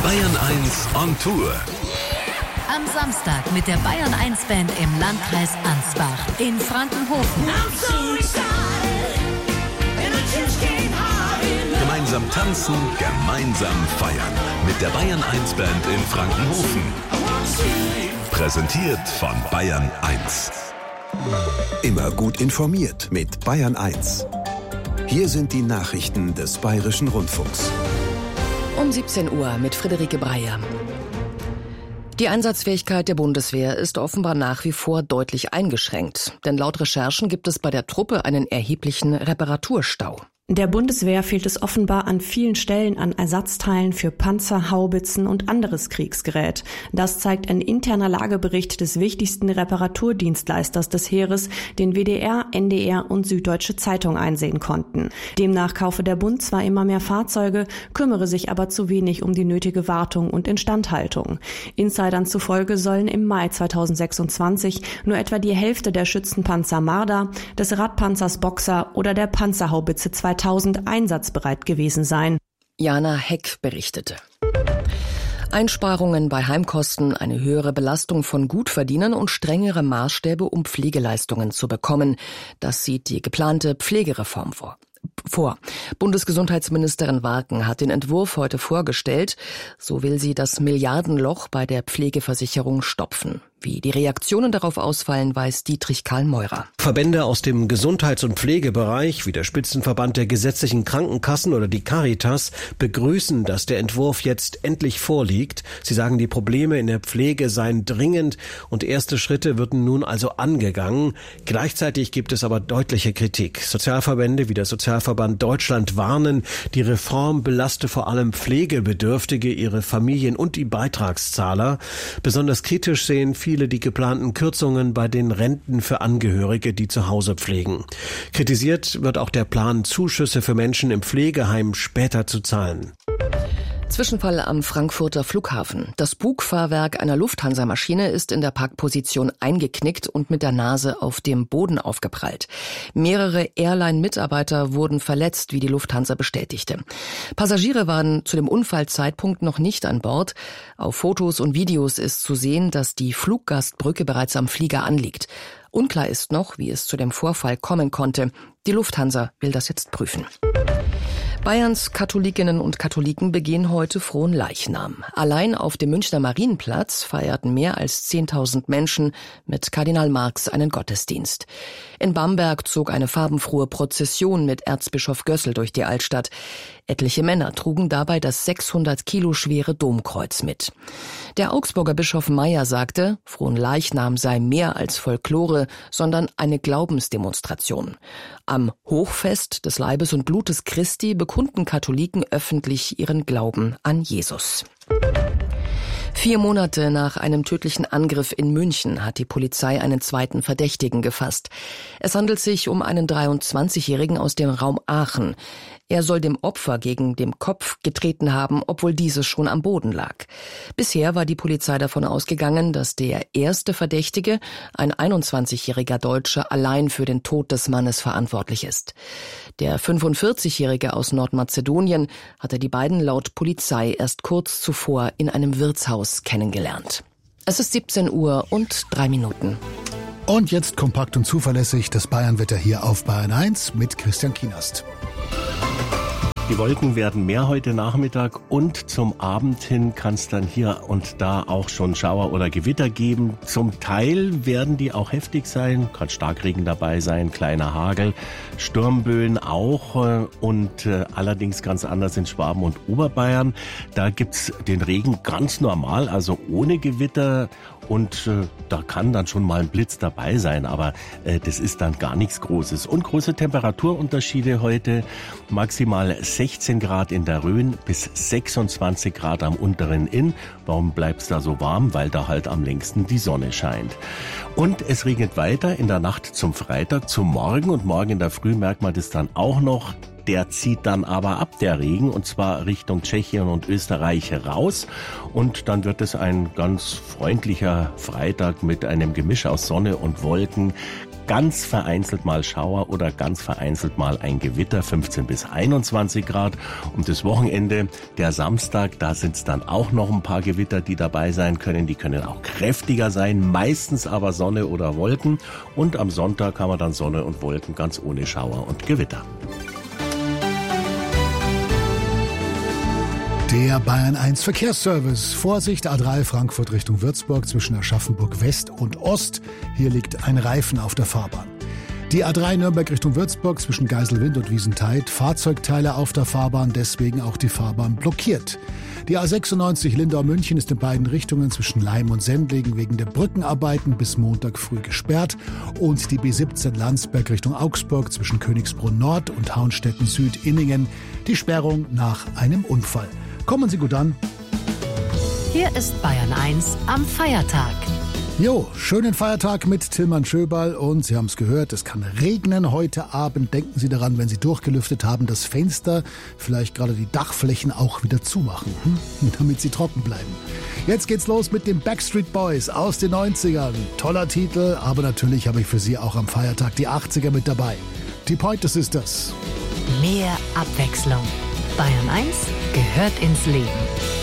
Bayern 1 on Tour. Am Samstag mit der Bayern 1 Band im Landkreis Ansbach in Frankenhofen. Gemeinsam tanzen, gemeinsam feiern. Mit der Bayern 1 Band in Frankenhofen. Präsentiert von Bayern 1. Immer gut informiert mit Bayern 1. Hier sind die Nachrichten des Bayerischen Rundfunks. Um 17 Uhr mit Friederike Breyer. Die Einsatzfähigkeit der Bundeswehr ist offenbar nach wie vor deutlich eingeschränkt. Denn laut Recherchen gibt es bei der Truppe einen erheblichen Reparaturstau. Der Bundeswehr fehlt es offenbar an vielen Stellen an Ersatzteilen für Panzer, Haubitzen und anderes Kriegsgerät. Das zeigt ein interner Lagebericht des wichtigsten Reparaturdienstleisters des Heeres, den WDR, NDR und Süddeutsche Zeitung einsehen konnten. Demnach kaufe der Bund zwar immer mehr Fahrzeuge, kümmere sich aber zu wenig um die nötige Wartung und Instandhaltung. Insidern zufolge sollen im Mai 2026 nur etwa die Hälfte der Schützenpanzer Marder, des Radpanzers Boxer oder der Panzerhaubitze 2000 einsatzbereit gewesen sein. Jana Heck berichtete. Einsparungen bei Heimkosten, eine höhere Belastung von Gutverdienern und strengere Maßstäbe, um Pflegeleistungen zu bekommen. Das sieht die geplante Pflegereform vor. Bundesgesundheitsministerin Warken hat den Entwurf heute vorgestellt. So will sie das Milliardenloch bei der Pflegeversicherung stopfen. Wie die Reaktionen darauf ausfallen, weiß Dietrich Karl Meurer. Verbände aus dem Gesundheits- und Pflegebereich, wie der Spitzenverband der gesetzlichen Krankenkassen oder die Caritas, begrüßen, dass der Entwurf jetzt endlich vorliegt. Sie sagen, die Probleme in der Pflege seien dringend und erste Schritte würden nun also angegangen. Gleichzeitig gibt es aber deutliche Kritik. Sozialverbände wie der Sozialverband Deutschland warnen, die Reform belaste vor allem Pflegebedürftige, ihre Familien und die Beitragszahler. Besonders kritisch sehen viele die geplanten Kürzungen bei den Renten für Angehörige, die zu Hause pflegen. Kritisiert wird auch der Plan, Zuschüsse für Menschen im Pflegeheim später zu zahlen. Zwischenfall am Frankfurter Flughafen. Das Bugfahrwerk einer Lufthansa-Maschine ist in der Parkposition eingeknickt und mit der Nase auf dem Boden aufgeprallt. Mehrere Airline-Mitarbeiter wurden verletzt, wie die Lufthansa bestätigte. Passagiere waren zu dem Unfallzeitpunkt noch nicht an Bord. Auf Fotos und Videos ist zu sehen, dass die Fluggastbrücke bereits am Flieger anliegt. Unklar ist noch, wie es zu dem Vorfall kommen konnte. Die Lufthansa will das jetzt prüfen. Bayerns Katholikinnen und Katholiken begehen heute Fronleichnam. Allein auf dem Münchner Marienplatz feierten mehr als 10.000 Menschen mit Kardinal Marx einen Gottesdienst. In Bamberg zog eine farbenfrohe Prozession mit Erzbischof Gössel durch die Altstadt. Etliche Männer trugen dabei das 600 Kilo schwere Domkreuz mit. Der Augsburger Bischof Meyer sagte, Fronleichnam sei mehr als Folklore, sondern eine Glaubensdemonstration. Am Hochfest des Leibes und Blutes Christi bekunden Katholiken öffentlich ihren Glauben an Jesus. 4 Monate nach einem tödlichen Angriff in München hat die Polizei einen zweiten Verdächtigen gefasst. Es handelt sich um einen 23-Jährigen aus dem Raum Aachen. Er soll dem Opfer gegen den Kopf getreten haben, obwohl dieses schon am Boden lag. Bisher war die Polizei davon ausgegangen, dass der erste Verdächtige, ein 21-jähriger Deutscher, allein für den Tod des Mannes verantwortlich ist. Der 45-Jährige aus Nordmazedonien hatte die beiden laut Polizei erst kurz zuvor in einem Wirtshaus kennengelernt. Es ist 17 Uhr und 3 Minuten. Und jetzt kompakt und zuverlässig das Bayernwetter hier auf Bayern 1 mit Christian Kienast. Die Wolken werden mehr heute Nachmittag und zum Abend hin kann es dann hier und da auch schon Schauer oder Gewitter geben. Zum Teil werden die auch heftig sein, kann Starkregen dabei sein, kleiner Hagel, Sturmböen auch und allerdings ganz anders in Schwaben und Oberbayern. Da gibt's den Regen ganz normal, also ohne Gewitter. Und da kann dann schon mal ein Blitz dabei sein, aber das ist dann gar nichts Großes. Und große Temperaturunterschiede heute, maximal 16 Grad in der Rhön bis 26 Grad am unteren Inn. Warum bleibt's da so warm? Weil da halt am längsten die Sonne scheint. Und es regnet weiter in der Nacht zum Freitag, zum Morgen. Und morgen in der Früh merkt man das dann auch noch. Der zieht dann aber ab, der Regen, und zwar Richtung Tschechien und Österreich raus. Und dann wird es ein ganz freundlicher Freitag mit einem Gemisch aus Sonne und Wolken. ganz vereinzelt mal Schauer oder ganz vereinzelt mal ein Gewitter, 15 bis 21 Grad. Und das Wochenende, der Samstag, da sind es dann auch noch ein paar Gewitter, die dabei sein können. Die können auch kräftiger sein, meistens aber Sonne oder Wolken. Und am Sonntag haben wir dann Sonne und Wolken ganz ohne Schauer und Gewitter. Der Bayern 1 Verkehrsservice. Vorsicht, A3 Frankfurt Richtung Würzburg zwischen Aschaffenburg West und Ost. Hier liegt ein Reifen auf der Fahrbahn. Die A3 Nürnberg Richtung Würzburg zwischen Geiselwind und Wiesentheid. Fahrzeugteile auf der Fahrbahn, deswegen auch die Fahrbahn blockiert. Die A96 Lindau-München ist in beiden Richtungen zwischen Leim und Sendling wegen der Brückenarbeiten bis Montag früh gesperrt. Und die B17 Landsberg Richtung Augsburg zwischen Königsbrunn Nord und Haunstetten Süd-Inningen. Die Sperrung nach einem Unfall. Kommen Sie gut an. Hier ist Bayern 1 am Feiertag. Jo, schönen Feiertag mit Tilman Schöberl und Sie haben es gehört, es kann regnen heute Abend. Denken Sie daran, wenn Sie durchgelüftet haben, das Fenster, vielleicht gerade die Dachflächen auch wieder zumachen, damit sie trocken bleiben. Jetzt geht's los mit den Backstreet Boys aus den 90ern. Toller Titel, aber natürlich habe ich für Sie auch am Feiertag die 80er mit dabei. Die Pointer Sisters. Mehr Abwechslung. Bayern 1 gehört ins Leben.